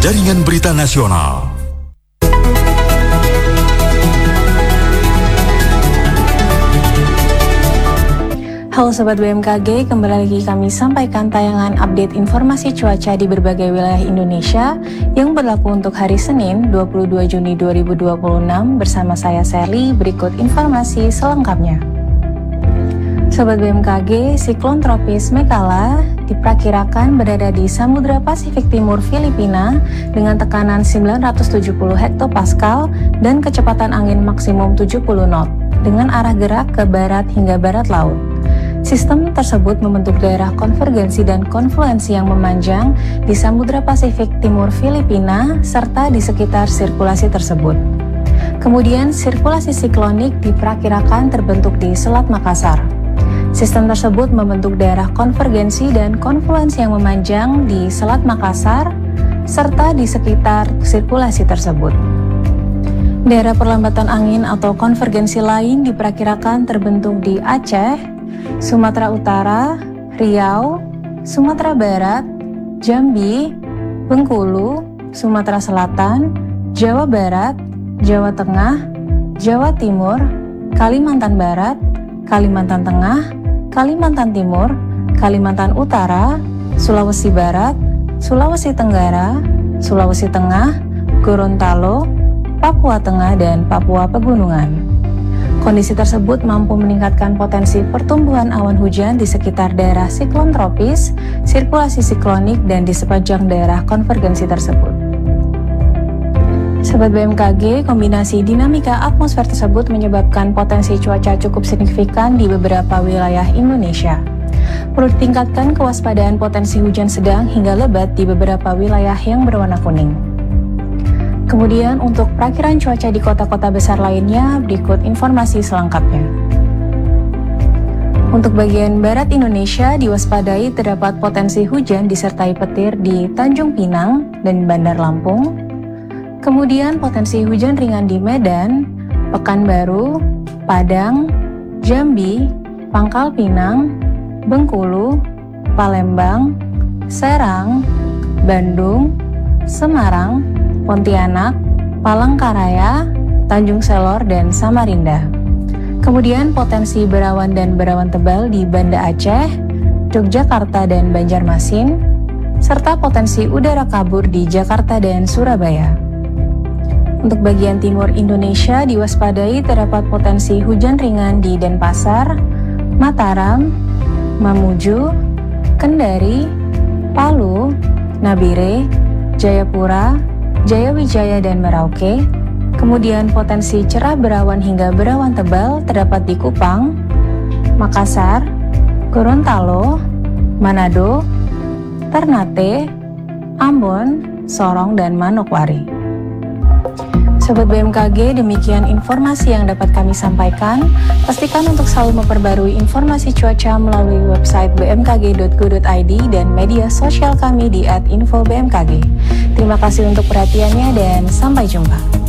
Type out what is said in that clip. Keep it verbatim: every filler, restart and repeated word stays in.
Jaringan Berita Nasional. Halo Sobat B M K G, kembali lagi kami sampaikan tayangan update informasi cuaca di berbagai wilayah Indonesia yang berlaku untuk hari Senin dua puluh dua Juni dua ribu dua puluh enam bersama saya Sally. Berikut informasi selengkapnya. Sobat B M K G, siklon tropis Mekala diperkirakan berada di Samudra Pasifik Timur Filipina dengan tekanan sembilan ratus tujuh puluh hektopascal dan kecepatan angin maksimum tujuh puluh knot dengan arah gerak ke barat hingga barat laut. Sistem tersebut membentuk daerah konvergensi dan konfluensi yang memanjang di Samudra Pasifik Timur Filipina serta di sekitar sirkulasi tersebut. Kemudian, sirkulasi siklonik diperkirakan terbentuk di Selat Makassar. Sistem tersebut membentuk daerah konvergensi dan konfluensi yang memanjang di Selat Makassar serta di sekitar sirkulasi tersebut. Daerah perlambatan angin atau konvergensi lain diperkirakan terbentuk di Aceh, Sumatera Utara, Riau, Sumatera Barat, Jambi, Bengkulu, Sumatera Selatan, Jawa Barat, Jawa Tengah, Jawa Timur, Kalimantan Barat, Kalimantan Tengah, Kalimantan Timur, Kalimantan Utara, Sulawesi Barat, Sulawesi Tenggara, Sulawesi Tengah, Gorontalo, Papua Tengah, dan Papua Pegunungan. Kondisi tersebut mampu meningkatkan potensi pertumbuhan awan hujan di sekitar daerah siklon tropis, sirkulasi siklonik, dan di sepanjang daerah konvergensi tersebut. Sobat B M K G, kombinasi dinamika atmosfer tersebut menyebabkan potensi cuaca cukup signifikan di beberapa wilayah Indonesia. Perlu ditingkatkan kewaspadaan potensi hujan sedang hingga lebat di beberapa wilayah yang berwarna kuning. Kemudian untuk perakiran cuaca di kota-kota besar lainnya, berikut informasi selengkapnya. Untuk bagian barat Indonesia, diwaspadai terdapat potensi hujan disertai petir di Tanjung Pinang dan Bandar Lampung. Kemudian potensi hujan ringan di Medan, Pekanbaru, Padang, Jambi, Pangkal Pinang, Bengkulu, Palembang, Serang, Bandung, Semarang, Pontianak, Palangkaraya, Tanjung Selor, dan Samarinda. Kemudian potensi berawan dan berawan tebal di Banda Aceh, Yogyakarta, dan Banjarmasin, serta potensi udara kabur di Jakarta dan Surabaya. Untuk bagian timur Indonesia diwaspadai terdapat potensi hujan ringan di Denpasar, Mataram, Mamuju, Kendari, Palu, Nabire, Jayapura, Jayawijaya, dan Merauke. Kemudian potensi cerah berawan hingga berawan tebal terdapat di Kupang, Makassar, Gorontalo, Manado, Ternate, Ambon, Sorong, dan Manokwari. Sobat B M K G, demikian informasi yang dapat kami sampaikan. Pastikan untuk selalu memperbarui informasi cuaca melalui website b m k g dot go dot i d dan media sosial kami di at info b m k g. Terima kasih untuk perhatiannya dan sampai jumpa.